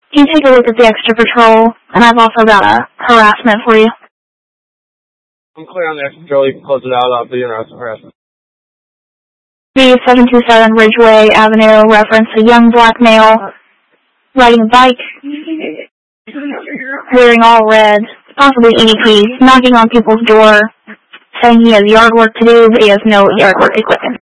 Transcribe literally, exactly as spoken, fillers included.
You take a look at the extra patrol, and I've also got a harassment for you. I'm clear on the extra patrol. You can close it out. I'll be interested in harassment. B seven two seven Ridgeway Avenue, reference a young black male riding a bike, wearing all red, possibly E D P, knocking on people's door, saying he has yard work to do, but he has no yard work equipment.